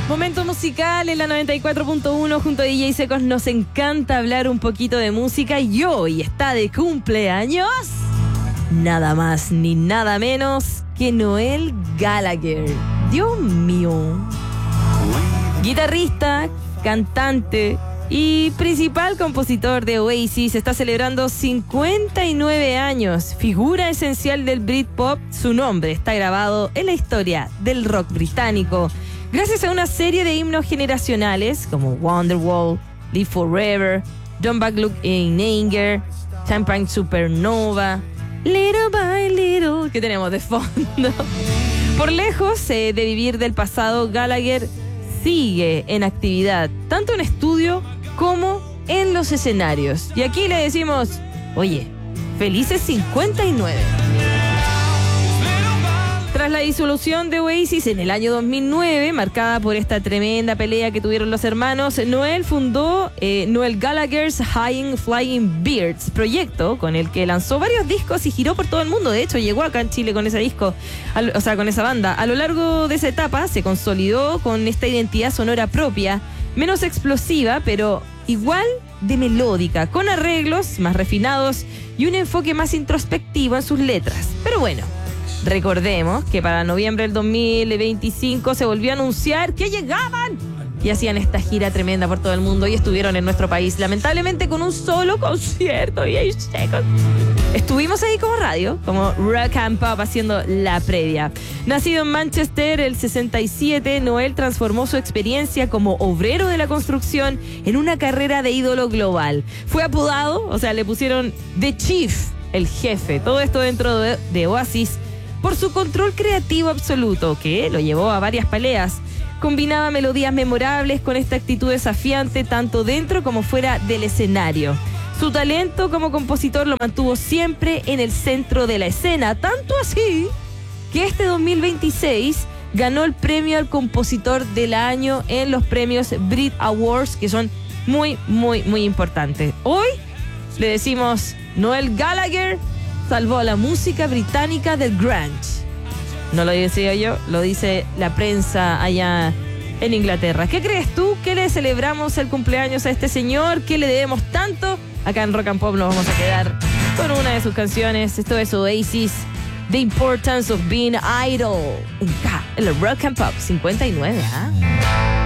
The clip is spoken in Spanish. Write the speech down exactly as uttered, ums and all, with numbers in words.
Momento musical en la noventa y cuatro punto uno junto a D J Secos. Nos encanta hablar un poquito de música y hoy está de cumpleaños nada más ni nada menos que Noel Gallagher. Dios mío. Guitarrista, cantante y principal compositor de Oasis, está celebrando cincuenta y nueve años. Figura esencial del Britpop, su nombre está grabado en la historia del rock británico. Gracias a una serie de himnos generacionales como Wonderwall, Live Forever, Don't Back Look in Anger, Champagne Supernova, Little by Little, que tenemos de fondo. Por lejos eh, de vivir del pasado, Gallagher sigue en actividad, tanto en estudio como en los escenarios. Y aquí le decimos, oye, felices cincuenta y nueve. Tras la disolución de Oasis en el año dos mil nueve, marcada por esta tremenda pelea que tuvieron los hermanos, Noel fundó eh, Noel Gallagher's High Flying Birds, proyecto con el que lanzó varios discos y giró por todo el mundo. De hecho, llegó acá en Chile con ese disco, al, o sea, con esa banda. A lo largo de esa etapa se consolidó con esta identidad sonora propia, menos explosiva, pero igual de melódica, con arreglos más refinados y un enfoque más introspectivo en sus letras. Pero bueno, recordemos que para noviembre del dos mil veinticinco se volvió a anunciar que llegaban y hacían esta gira tremenda por todo el mundo y estuvieron en nuestro país, lamentablemente con un solo concierto. Y ahí estuvimos ahí como radio, como Rock and Pop, haciendo la previa. Nacido en Manchester el sesenta y siete, Noel transformó su experiencia como obrero de la construcción en una carrera de ídolo global. Fue apodado, o sea, le pusieron The Chief, el jefe, todo esto dentro de, de Oasis, por su control creativo absoluto, que lo llevó a varias peleas. Combinaba melodías memorables con esta actitud desafiante tanto dentro como fuera del escenario. Su talento como compositor lo mantuvo siempre en el centro de la escena, tanto así que este dos mil veintiséis ganó el premio al compositor del año en los premios Brit Awards, que son muy, muy, muy importantes. Hoy le decimos, Noel Gallagher salvó a la música británica del grunge. No lo decía yo, lo dice la prensa allá en Inglaterra. ¿Qué crees tú? ¿Qué le celebramos el cumpleaños a este señor? ¿Qué le debemos tanto? Acá en Rock and Pop nos vamos a quedar con una de sus canciones. Esto es Oasis, The Importance of Being Idle. En K, en el Rock and Pop cincuenta y nueve, ¿ah? ¿eh?